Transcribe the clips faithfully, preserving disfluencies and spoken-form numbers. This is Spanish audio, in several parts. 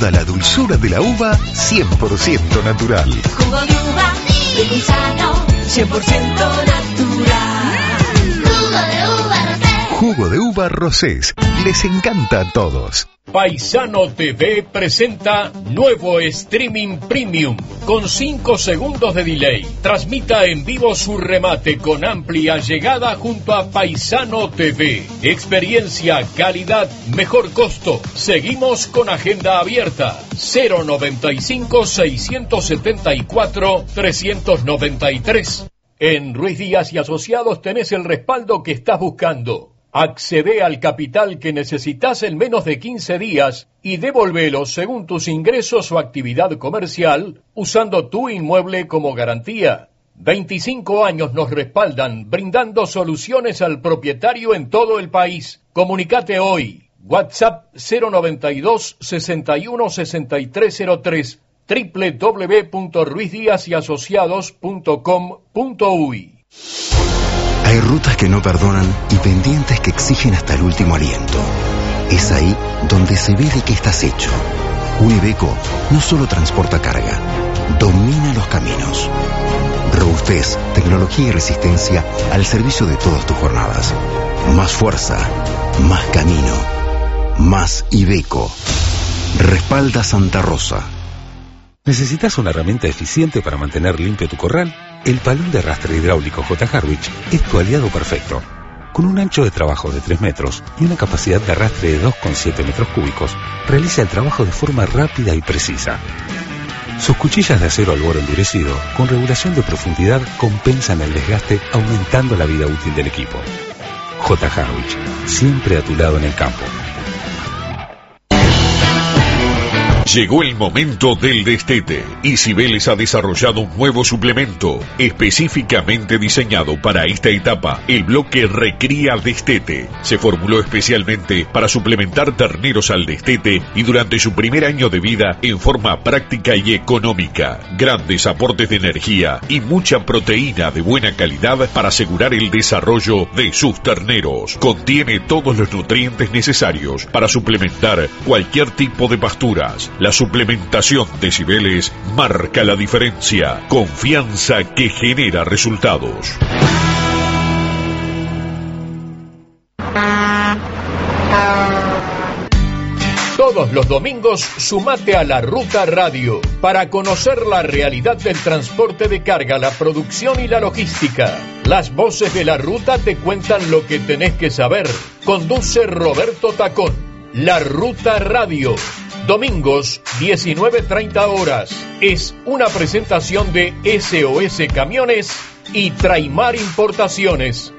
La dulzura de la uva cien por ciento natural. Jugo de uva, rico y sano, cien por ciento natural. Jugo de uva Rosés. Jugo de uva Rosés. Les encanta a todos. Paisano T V presenta nuevo streaming premium con cinco segundos de delay. Transmita en vivo su remate con amplia llegada junto a Paisano T V. Experiencia, calidad, mejor costo. Seguimos con agenda abierta. cero noventa y cinco, seiscientos setenta y cuatro, trescientos noventa y tres. En Ruiz Díaz y Asociados tenés el respaldo que estás buscando. Accede al capital que necesitas en menos de quince días y devolvelo según tus ingresos o actividad comercial usando tu inmueble como garantía. veinticinco años nos respaldan brindando soluciones al propietario en todo el país. Comunicate hoy. WhatsApp cero noventa y dos, sesenta y uno, sesenta y tres cero tres, doble u doble u doble u punto ruiz díaz y asociados punto com punto uy. Hay rutas que no perdonan y pendientes que exigen hasta el último aliento. Es ahí donde se ve de qué estás hecho. Un Iveco no solo transporta carga, domina los caminos. Robustez, tecnología y resistencia al servicio de todas tus jornadas. Más fuerza, más camino, más Iveco. Respalda Santa Rosa. ¿Necesitas una herramienta eficiente para mantener limpio tu corral? El palón de arrastre hidráulico J. Harwich es tu aliado perfecto. Con un ancho de trabajo de tres metros y una capacidad de arrastre de dos coma siete metros cúbicos, realiza el trabajo de forma rápida y precisa. Sus cuchillas de acero al borde endurecido, con regulación de profundidad, compensan el desgaste, aumentando la vida útil del equipo. J. Harwich, siempre a tu lado en el campo. Llegó el momento del destete y Cibeles ha desarrollado un nuevo suplemento específicamente diseñado para esta etapa, el bloque Recría Destete. Se formuló especialmente para suplementar terneros al destete y durante su primer año de vida en forma práctica y económica. Grandes aportes de energía y mucha proteína de buena calidad para asegurar el desarrollo de sus terneros. Contiene todos los nutrientes necesarios para suplementar cualquier tipo de pasturas. La suplementación de Cibeles marca la diferencia. Confianza que genera resultados. Todos los domingos sumate a La Ruta Radio para conocer la realidad del transporte de carga, la producción y la logística. Las voces de La Ruta te cuentan lo que tenés que saber. Conduce Roberto Tacón. La Ruta Radio. Domingos, diecinueve treinta horas. Es una presentación de S O S Camiones y Traimar Importaciones.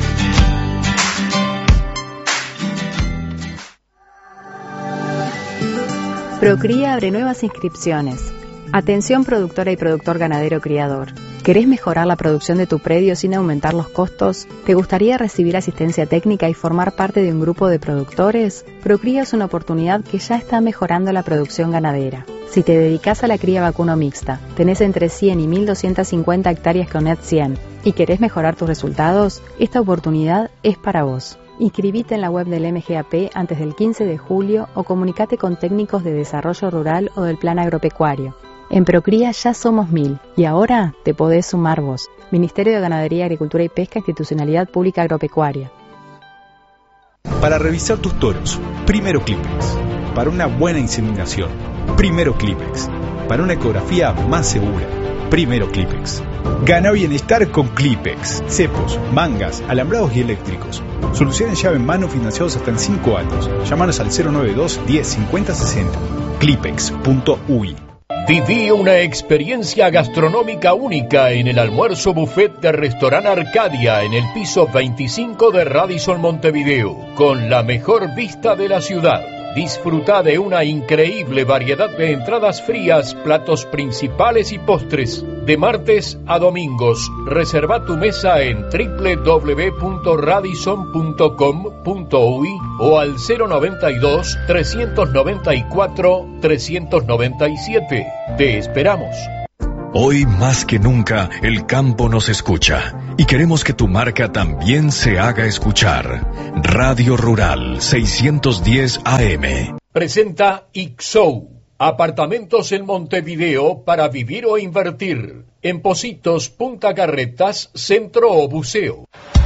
Procría abre nuevas inscripciones. Atención productora y productor ganadero criador. ¿Querés mejorar la producción de tu predio sin aumentar los costos? ¿Te gustaría recibir asistencia técnica y formar parte de un grupo de productores? Procría es una oportunidad que ya está mejorando la producción ganadera. Si te dedicas a la cría vacuno mixta, tenés entre cien y mil doscientas cincuenta hectáreas con Net cien y querés mejorar tus resultados, esta oportunidad es para vos. Inscribite en la web del M G A P antes del quince de julio o comunicate con técnicos de desarrollo rural o del plan agropecuario. En Procría ya somos mil y ahora te podés sumar vos. Ministerio de Ganadería, Agricultura y Pesca, Institucionalidad Pública Agropecuaria. Para revisar tus toros, primero Clipex. Para una buena inseminación, primero Clipex. Para una ecografía más segura, primero Clipex. Gana bienestar con Clipex. Cepos, mangas, alambrados y eléctricos. Solución en llave en mano financiados hasta en cinco años. Llámanos al cero noventa y dos, diez, cincuenta, sesenta. clipex punto uy. Viví una experiencia gastronómica única en el almuerzo buffet de Restaurant Arcadia en el piso veinticinco de Radisson Montevideo, con la mejor vista de la ciudad. Disfruta de una increíble variedad de entradas frías, platos principales y postres. De martes a domingos, reserva tu mesa en doble u doble u doble u punto radisson punto com punto uy o al cero noventa y dos, trescientos noventa y cuatro, trescientos noventa y siete. Te esperamos. Hoy más que nunca, el campo nos escucha y queremos que tu marca también se haga escuchar. Radio Rural seiscientos diez A M. Presenta I X O U, Apartamentos en Montevideo para vivir o invertir. En Positos, Punta Carretas, Centro o Buceo.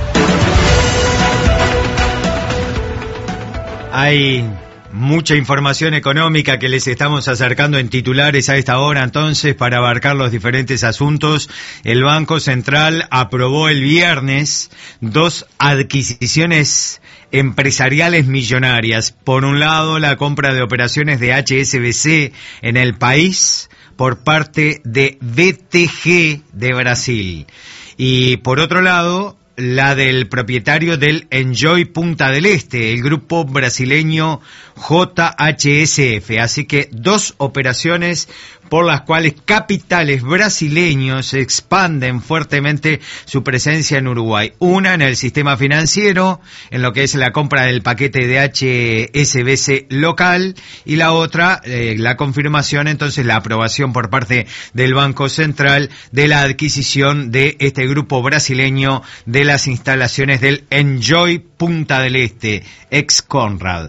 Hay mucha información económica que les estamos acercando en titulares a esta hora. Entonces, para abarcar los diferentes asuntos, el Banco Central aprobó el viernes dos adquisiciones empresariales millonarias. Por un lado, la compra de operaciones de H S B C en el país por parte de B T G de Brasil. Y por otro lado, la del propietario del Enjoy Punta del Este, el grupo brasileño J H S F. Así que dos operaciones por las cuales capitales brasileños expanden fuertemente su presencia en Uruguay. Una en el sistema financiero, en lo que es la compra del paquete de H S B C local, y la otra, eh, la confirmación, entonces la aprobación por parte del Banco Central de la adquisición de este grupo brasileño de las instalaciones del Enjoy Punta del Este, ex Conrad.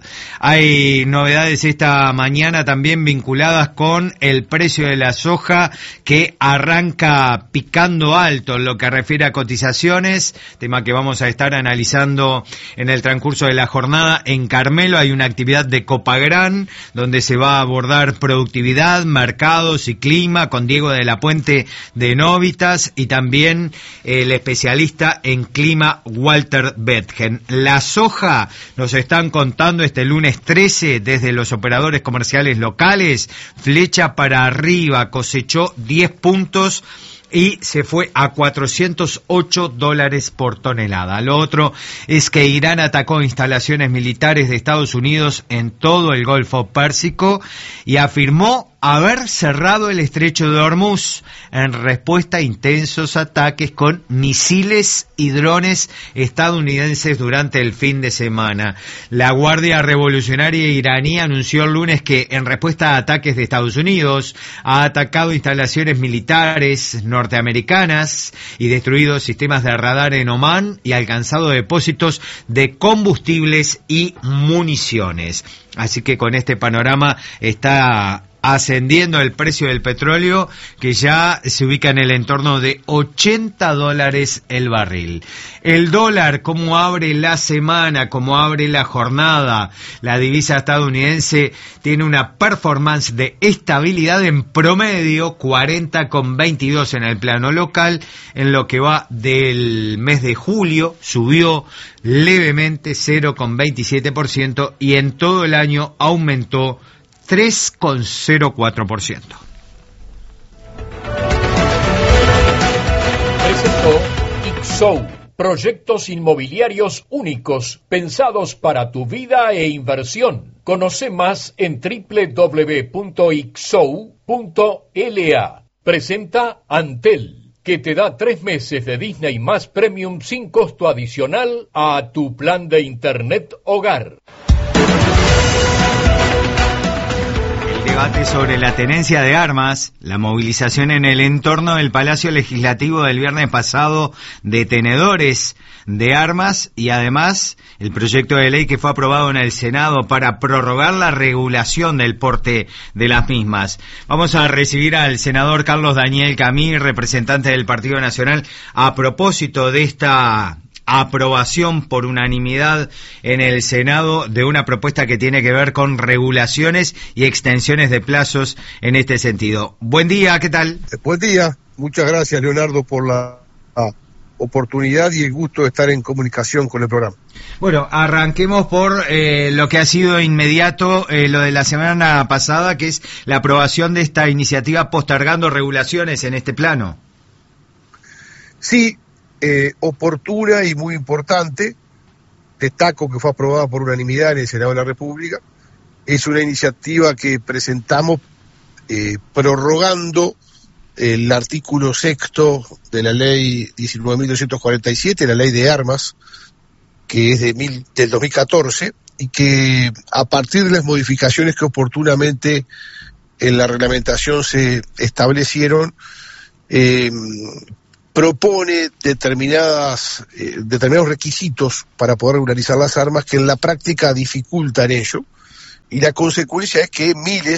Hay novedades esta mañana también vinculadas con el precio de la soja, que arranca picando alto en lo que refiere a cotizaciones, tema que vamos a estar analizando en el transcurso de la jornada. En Carmelo hay una actividad de Copagran donde se va a abordar productividad, mercados y clima con Diego de la Puente de Novitas y también el especialista en clima Walter Betgen. La soja, nos están contando este lunes trece desde los operadores comerciales locales, flecha para arriba, cosechó diez puntos y se fue a cuatrocientos ocho dólares por tonelada. Lo otro es que Irán atacó instalaciones militares de Estados Unidos en todo el Golfo Pérsico y afirmó haber cerrado el estrecho de Hormuz en respuesta a intensos ataques con misiles y drones estadounidenses durante el fin de semana. La Guardia Revolucionaria iraní anunció el lunes que, en respuesta a ataques de Estados Unidos, ha atacado instalaciones militares norteamericanas y destruido sistemas de radar en Omán y alcanzado depósitos de combustibles y municiones. Así que con este panorama está ascendiendo el precio del petróleo, que ya se ubica en el entorno de ochenta dólares el barril. El dólar, cómo abre la semana, cómo abre la jornada. La divisa estadounidense tiene una performance de estabilidad en promedio, cuarenta con veintidós en el plano local. En lo que va del mes de julio, subió levemente cero con veintisiete por ciento y en todo el año aumentó tres con cero cuatro por ciento. Presentó Ixou, proyectos inmobiliarios únicos pensados para tu vida e inversión. Conoce más en doble u doble u doble u punto ixou punto l a. Presenta Antel, que te da tres meses de Disney más Premium sin costo adicional a tu plan de Internet hogar. Debate sobre la tenencia de armas, la movilización en el entorno del Palacio Legislativo del viernes pasado de tenedores de armas y además el proyecto de ley que fue aprobado en el Senado para prorrogar la regulación del porte de las mismas. Vamos a recibir al senador Carlos Daniel Camí, representante del Partido Nacional, a propósito de esta aprobación por unanimidad en el Senado de una propuesta que tiene que ver con regulaciones y extensiones de plazos en este sentido. Buen día, ¿qué tal? Buen día, muchas gracias, Leonardo, por la ah, oportunidad y el gusto de estar en comunicación con el programa. Bueno, arranquemos por eh, lo que ha sido inmediato, eh, lo de la semana pasada, que es la aprobación de esta iniciativa postergando regulaciones en este plano. Sí, Eh, oportuna y muy importante. Destaco que fue aprobada por unanimidad en el Senado de la República. Es una iniciativa que presentamos eh, prorrogando el artículo sexto de la ley diecinueve mil doscientos cuarenta y siete, la ley de armas, que es de mil, del dos mil catorce, y que a partir de las modificaciones que oportunamente en la reglamentación se establecieron, eh, propone determinadas eh, determinados requisitos para poder regularizar las armas que en la práctica dificultan ello, y la consecuencia es que miles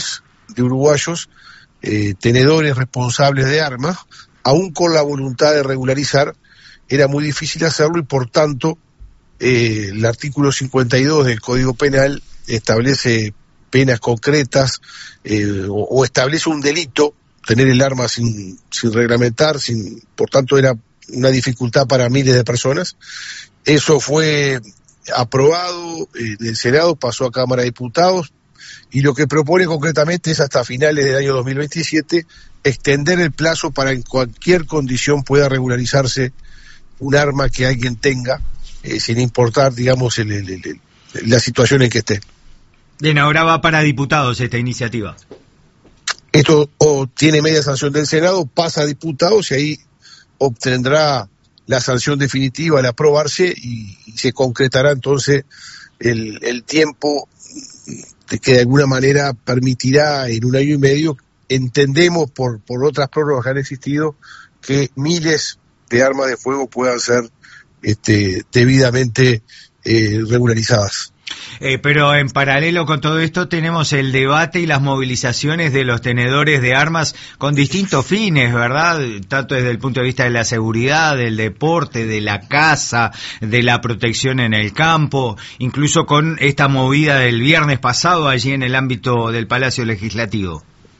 de uruguayos eh, tenedores responsables de armas, aún con la voluntad de regularizar, era muy difícil hacerlo y por tanto eh, el artículo cincuenta y dos del Código Penal establece penas concretas eh, o, o establece un delito, tener el arma sin, sin reglamentar, sin, por tanto era una dificultad para miles de personas. Eso fue aprobado en el Senado, pasó a Cámara de Diputados, y lo que propone concretamente es hasta finales del año dos mil veintisiete extender el plazo para en cualquier condición pueda regularizarse un arma que alguien tenga, eh, sin importar, digamos, el, el, el, la situación en que esté. Bien, ahora va para diputados esta iniciativa. Esto o tiene media sanción del Senado, pasa a diputados y ahí obtendrá la sanción definitiva al aprobarse y, y se concretará entonces el, el tiempo de que de alguna manera permitirá en un año y medio, entendemos por, por otras prórrogas que han existido, que miles de armas de fuego puedan ser este, debidamente eh, regularizadas. Eh, pero en paralelo con todo esto tenemos el debate y las movilizaciones de los tenedores de armas con distintos fines, ¿verdad? Tanto desde el punto de vista de la seguridad, del deporte, de la caza, de la protección en el campo, incluso con esta movida del viernes pasado allí en el ámbito del Palacio Legislativo.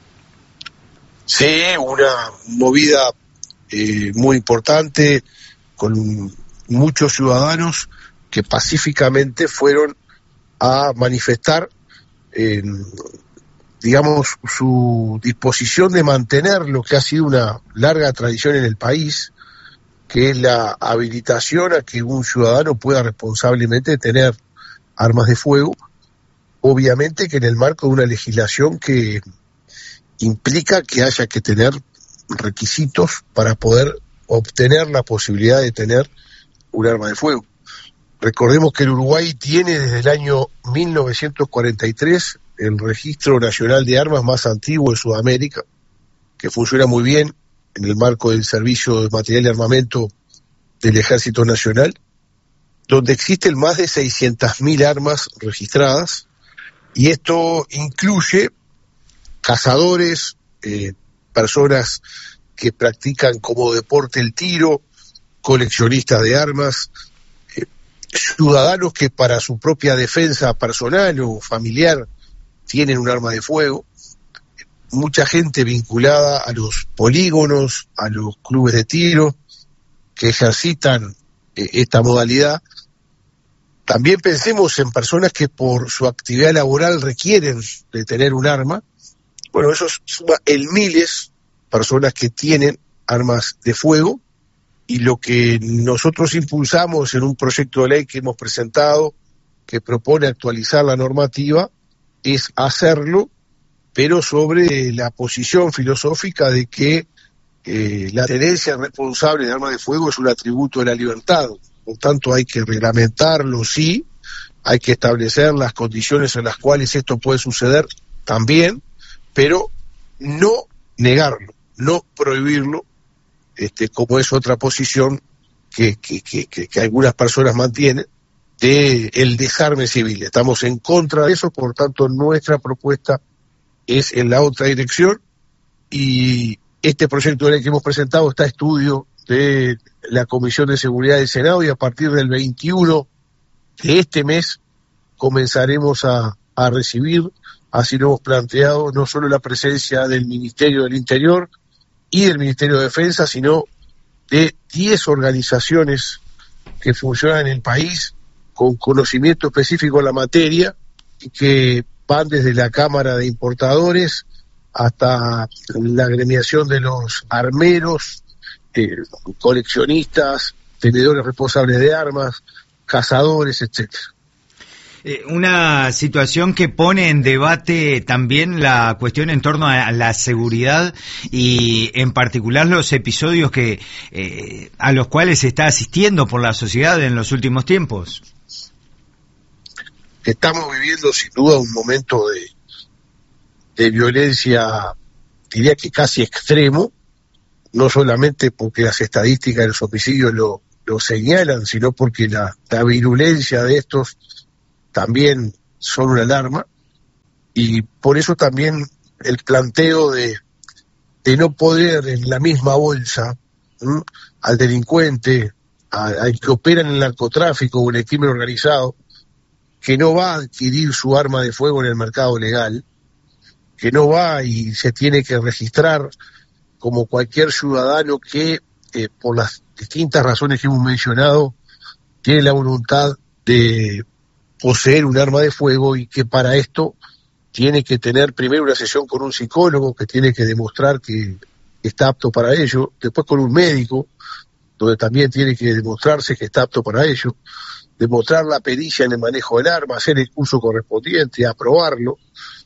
Sí, una movida eh, muy importante con muchos ciudadanos que pacíficamente fueron a manifestar, eh, digamos, su disposición de mantener lo que ha sido una larga tradición en el país, que es la habilitación a que un ciudadano pueda responsablemente tener armas de fuego, obviamente que en el marco de una legislación que implica que haya que tener requisitos para poder obtener la posibilidad de tener un arma de fuego. Recordemos que el Uruguay tiene desde el año mil novecientos cuarenta y tres el registro nacional de armas más antiguo de Sudamérica, que funciona muy bien en el marco del servicio de material y armamento del Ejército Nacional, donde existen más de seiscientas mil armas registradas, y esto incluye cazadores, eh, personas que practican como deporte el tiro, coleccionistas de armas, ciudadanos que para su propia defensa personal o familiar tienen un arma de fuego, mucha gente vinculada a los polígonos, a los clubes de tiro, que ejercitan eh, esta modalidad. También pensemos en personas que por su actividad laboral requieren de tener un arma. Bueno, eso suma en miles personas que tienen armas de fuego. Y lo que nosotros impulsamos en un proyecto de ley que hemos presentado, que propone actualizar la normativa, es hacerlo, pero sobre la posición filosófica de que eh, la tenencia responsable de armas de fuego es un atributo de la libertad. Por tanto, hay que reglamentarlo, sí, hay que establecer las condiciones en las cuales esto puede suceder también, pero no negarlo, no prohibirlo, Este, como es otra posición que, que, que, que algunas personas mantienen, de el desarme civil. Estamos en contra de eso, por tanto nuestra propuesta es en la otra dirección, y este proyecto de ley que hemos presentado está a estudio de la Comisión de Seguridad del Senado, y a partir del veintiuno de este mes comenzaremos a, a recibir, así lo hemos planteado, no solo la presencia del Ministerio del Interior y del Ministerio de Defensa, sino de diez organizaciones que funcionan en el país con conocimiento específico en la materia y que van desde la Cámara de Importadores hasta la agremiación de los armeros, eh, coleccionistas, tenedores responsables de armas, cazadores, etcétera. Una situación que pone en debate también la cuestión en torno a la seguridad y en particular los episodios que eh, a los cuales se está asistiendo por la sociedad en los últimos tiempos. Estamos viviendo sin duda un momento de, de violencia, diría que casi extremo, no solamente porque las estadísticas de los homicidios lo, lo señalan, sino porque la, la virulencia de estos también son una alarma, y por eso también el planteo de, de no poner en la misma bolsa ¿m? al delincuente, a, al que opera en el narcotráfico o en el crimen organizado, que no va a adquirir su arma de fuego en el mercado legal, que no va y se tiene que registrar como cualquier ciudadano que, eh, por las distintas razones que hemos mencionado, tiene la voluntad de poseer un arma de fuego y que para esto tiene que tener primero una sesión con un psicólogo que tiene que demostrar que está apto para ello, después con un médico, donde también tiene que demostrarse que está apto para ello, demostrar la pericia en el manejo del arma, hacer el curso correspondiente, aprobarlo,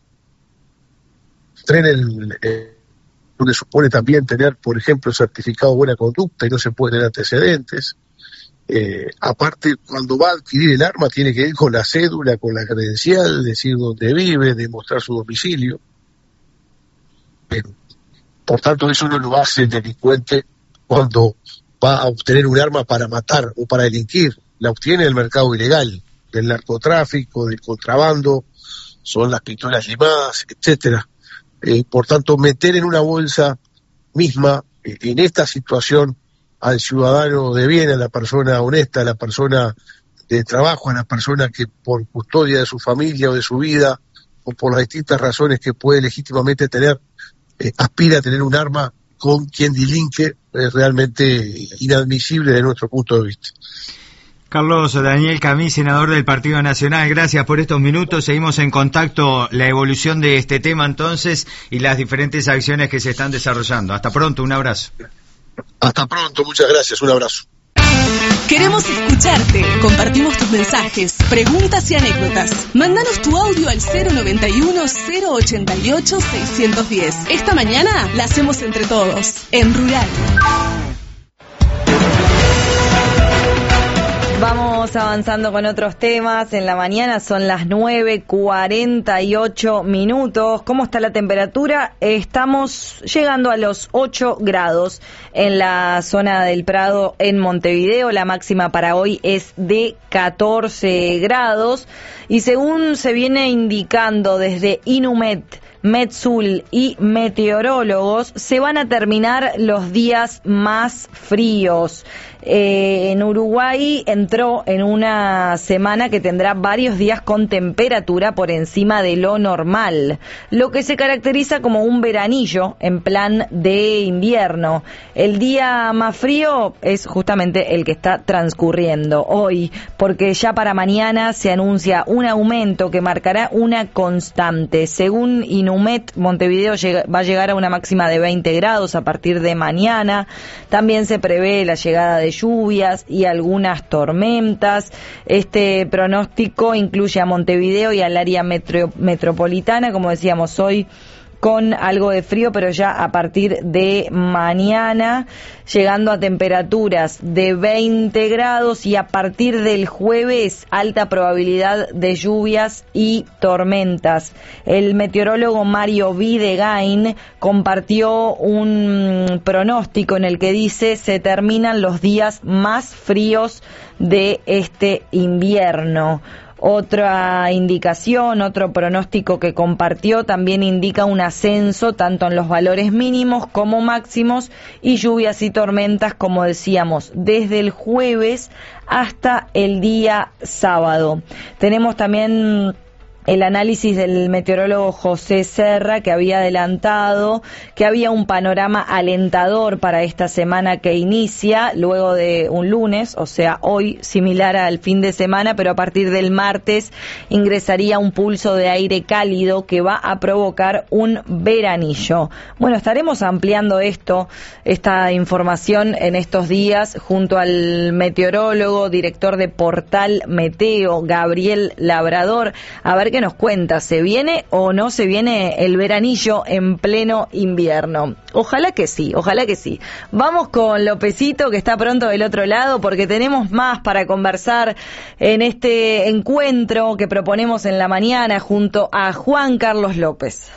tener el, eh, donde supone también tener, por ejemplo, certificado de buena conducta y no se puede tener antecedentes. Eh, aparte, cuando va a adquirir el arma, tiene que ir con la cédula, con la credencial, decir dónde vive, demostrar su domicilio. Pero, por tanto, eso no lo hace el delincuente cuando va a obtener un arma para matar o para delinquir. La obtiene del mercado ilegal, del narcotráfico, del contrabando, son las pistolas limadas, etcétera. Eh, por tanto, meter en una bolsa misma, eh, en esta situación, al ciudadano de bien, a la persona honesta, a la persona de trabajo, a la persona que por custodia de su familia o de su vida, o por las distintas razones que puede legítimamente tener, eh, aspira a tener un arma con quien delinque, es realmente inadmisible desde nuestro punto de vista. Carlos Daniel Camí, senador del Partido Nacional, gracias por estos minutos. Seguimos en contacto, la evolución de este tema entonces y las diferentes acciones que se están desarrollando. Hasta pronto, un abrazo. Hasta pronto, muchas gracias, un abrazo. Queremos escucharte. Compartimos tus mensajes, preguntas y anécdotas. Mándanos tu audio al cero noventa y uno, cero ochenta y ocho, seiscientos diez. Esta mañana la hacemos entre todos, en Rural. Vamos avanzando con otros temas. En la mañana son las nueve cuarenta y ocho minutos. ¿Cómo está la temperatura? Estamos llegando a los ocho grados en la zona del Prado en Montevideo. La máxima para hoy es de catorce grados. Y según se viene indicando desde Inumet, Metsul y meteorólogos, se van a terminar los días más fríos. Eh, en Uruguay entró en una semana que tendrá varios días con temperatura por encima de lo normal, lo que se caracteriza como un veranillo en plan de invierno. El día más frío es justamente el que está transcurriendo hoy, porque ya para mañana se anuncia un aumento que marcará una constante. Según Inumet, Montevideo llega, va a llegar a una máxima de veinte grados a partir de mañana. También se prevé la llegada de lluvias y algunas tormentas. Este pronóstico incluye a Montevideo y al área metro, metropolitana, como decíamos hoy, con algo de frío, pero ya a partir de mañana, llegando a temperaturas de veinte grados, y a partir del jueves alta probabilidad de lluvias y tormentas. El meteorólogo Mario Videgain compartió un pronóstico en el que dice: se terminan los días más fríos de este invierno. Otra indicación, otro pronóstico que compartió también indica un ascenso tanto en los valores mínimos como máximos y lluvias y tormentas, como decíamos, desde el jueves hasta el día sábado. Tenemos también el análisis del meteorólogo José Serra, que había adelantado que había un panorama alentador para esta semana que inicia luego de un lunes, o sea, hoy similar al fin de semana, pero a partir del martes ingresaría un pulso de aire cálido que va a provocar un veranillo. Bueno, estaremos ampliando esto, esta información en estos días junto al meteorólogo, director de Portal Meteo, Gabriel Labrador, a ver qué nos cuenta, ¿se viene o no se viene el veranillo en pleno invierno? Ojalá que sí, ojalá que sí. Vamos con Lopecito, que está pronto del otro lado, porque tenemos más para conversar en este encuentro que proponemos en la mañana junto a Juan Carlos López.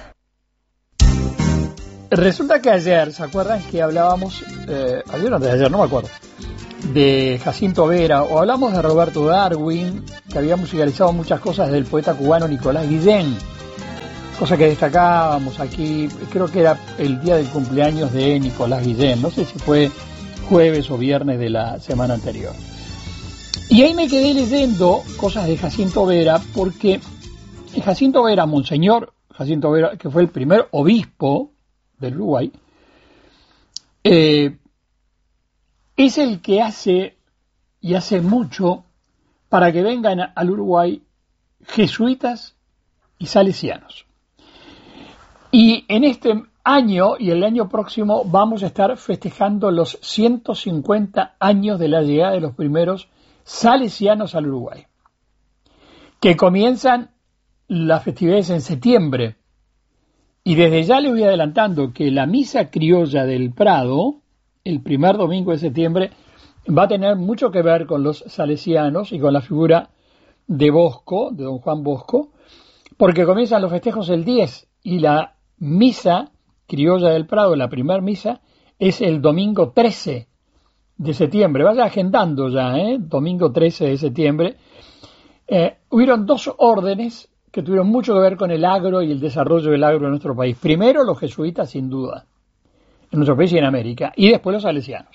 Resulta que ayer, ¿se acuerdan que hablábamos, eh, ayer o antes de ayer, no me acuerdo, de Jacinto Vera, o hablamos de Roberto Darwin, que había musicalizado muchas cosas del poeta cubano Nicolás Guillén? cosa que destacábamos aquí, creo que era el día del cumpleaños de Nicolás Guillén, no sé si fue jueves o viernes de la semana anterior. Y ahí me quedé leyendo cosas de Jacinto Vera, porque Jacinto Vera, Monseñor Jacinto Vera, que fue el primer obispo del Uruguay, eh, es el que hace, y hace mucho, para que vengan al Uruguay jesuitas y salesianos. Y en este año y el año próximo vamos a estar festejando los ciento cincuenta años de la llegada de los primeros salesianos al Uruguay, que comienzan las festividades en septiembre. Y desde ya les voy adelantando que la misa criolla del Prado, el primer domingo de septiembre, va a tener mucho que ver con los salesianos y con la figura de Bosco, de don Juan Bosco, porque comienzan los festejos el diez y la misa criolla del Prado, la primera misa, es el domingo trece de septiembre. Vaya agendando ya, ¿eh? Domingo trece de septiembre. Eh, hubieron dos órdenes que tuvieron mucho que ver con el agro y el desarrollo del agro en nuestro país. Primero los jesuitas, sin duda, en nuestro país y en América, y después los salesianos.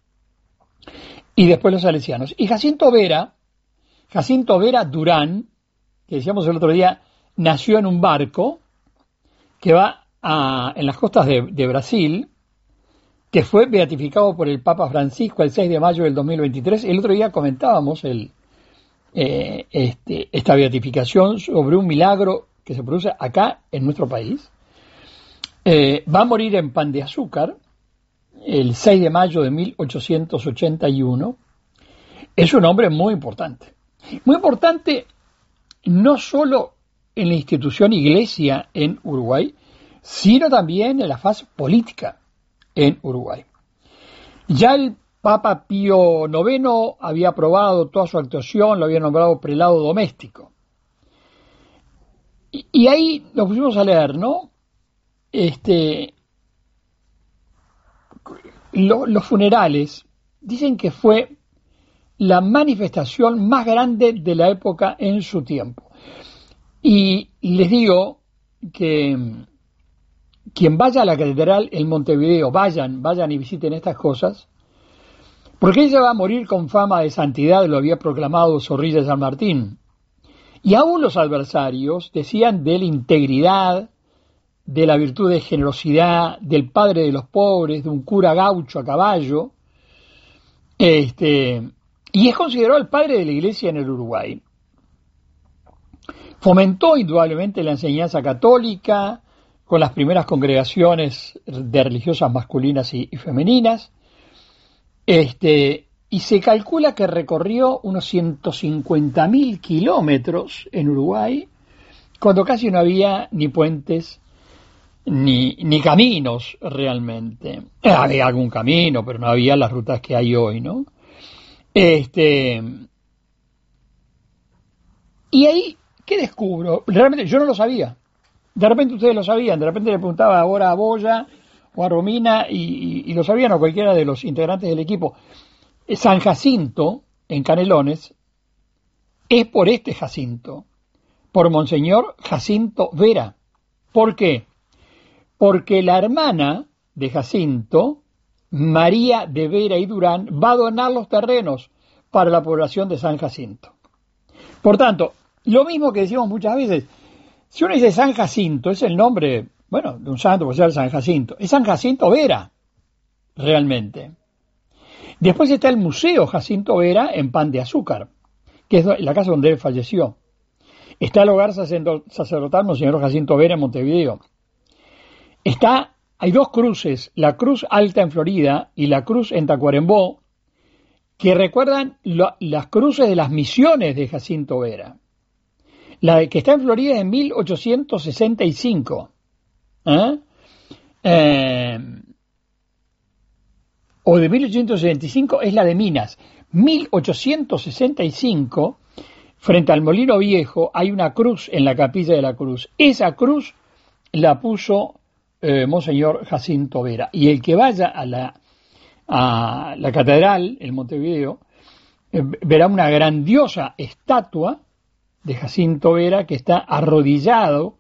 Y después los salesianos. Y Jacinto Vera, Jacinto Vera Durán, que decíamos el otro día, nació en un barco que va a, en las costas de, de Brasil, que fue beatificado por el Papa Francisco el seis de mayo del dos mil veintitrés. El otro día comentábamos el, eh, este, esta beatificación sobre un milagro que se produce acá en nuestro país. Eh, va a morir en Pan de Azúcar el seis de mayo de mil ochocientos ochenta y uno. Es un hombre muy importante. Muy importante no solo en la institución Iglesia en Uruguay, sino también en la faz política en Uruguay. Ya el Papa Pío noveno había aprobado toda su actuación, lo había nombrado prelado doméstico. Y, y ahí nos pusimos a leer, ¿no? Este, lo, los funerales dicen que fue la manifestación más grande de la época en su tiempo. Y les digo que quien vaya a la catedral en Montevideo, vayan, vayan y visiten estas cosas, porque ella va a morir con fama de santidad, lo había proclamado Zorrilla San Martín. Y aún los adversarios decían de la integridad, de la virtud de generosidad, del padre de los pobres, de un cura gaucho a caballo, este, y es considerado el padre de la Iglesia en el Uruguay. Fomentó indudablemente la enseñanza católica con las primeras congregaciones de religiosas masculinas y, y femeninas, este, y se calcula que recorrió unos ciento cincuenta mil kilómetros en Uruguay, cuando casi no había ni puentes ni, ni caminos realmente. Eh, había algún camino, pero no había las rutas que hay hoy, ¿no? Este, y ahí, ¿qué descubro? Realmente yo no lo sabía. De repente ustedes lo sabían, de repente le preguntaba ahora a Boya o a Romina y, y, y lo sabían o cualquiera de los integrantes del equipo. San Jacinto, en Canelones, es por este Jacinto, por Monseñor Jacinto Vera. ¿Por qué? Porque la hermana de Jacinto, María de Vera y Durán, va a donar los terrenos para la población de San Jacinto. Por tanto, lo mismo que decimos muchas veces, si uno dice San Jacinto, es el nombre, bueno, de un santo, por ser San Jacinto, es San Jacinto Vera, realmente. Después está el Museo Jacinto Vera en Pan de Azúcar, que es la casa donde él falleció. Está el hogar sacerdotal Monseñor Jacinto Vera en Montevideo. Está, hay dos cruces, la Cruz Alta en Florida y la Cruz en Tacuarembó, que recuerdan lo, las cruces de las misiones de Jacinto Vera. La que está en Florida es de mil ochocientos sesenta y cinco. ¿Eh? Eh, o de mil ochocientos sesenta y cinco es la de Minas. mil ochocientos sesenta y cinco, frente al Molino Viejo, hay una cruz en la Capilla de la Cruz. Esa cruz la puso eh, Monseñor Jacinto Vera. Y el que vaya a la, a la catedral en Montevideo eh, verá una grandiosa estatua de Jacinto Vera que está arrodillado